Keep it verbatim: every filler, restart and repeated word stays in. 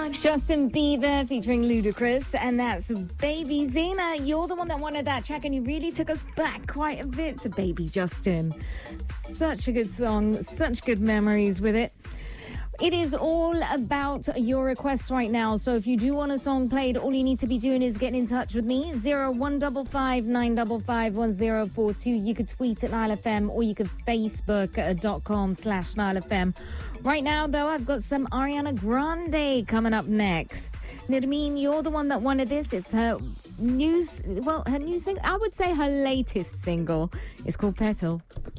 Justin Bieber featuring Ludacris, and that's Baby Zena. You're the one that wanted that track, and you really took us back quite a bit to Baby Justin. Such a good song, such good memories with it. It is all about your requests right now. So if you do want a song played, all you need to be doing is getting in touch with me. zero one five five nine five five one zero four two. You could tweet at Nile F M, or you could Facebook.com slash Nile F M. Right now, though, I've got some Ariana Grande coming up next. Nadine, you're the one that wanted this. It's her new, well, her new single. I would say her latest single. It's called Petal.